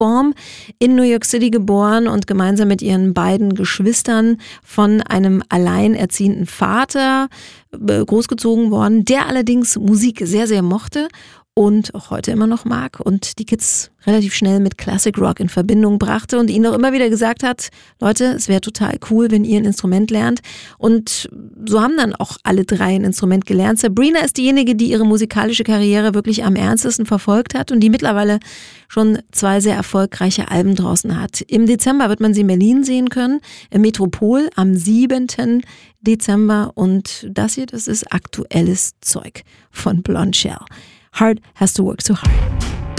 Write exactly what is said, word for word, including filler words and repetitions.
Nussbaum in New York City geboren und gemeinsam mit ihren beiden Geschwistern von einem alleinerziehenden Vater großgezogen worden, der allerdings Musik sehr, sehr mochte und auch heute immer noch mag und die Kids relativ schnell mit Classic Rock in Verbindung brachte und ihnen auch immer wieder gesagt hat, Leute, es wäre total cool, wenn ihr ein Instrument lernt. Und so haben dann auch alle drei ein Instrument gelernt. Sabrina ist diejenige, die ihre musikalische Karriere wirklich am ernstesten verfolgt hat und die mittlerweile schon zwei sehr erfolgreiche Alben draußen hat. Im Dezember wird man sie in Berlin sehen können, im Metropol am siebenten Dezember. Und das hier, das ist aktuelles Zeug von Blondshell. Hard has to work so hard.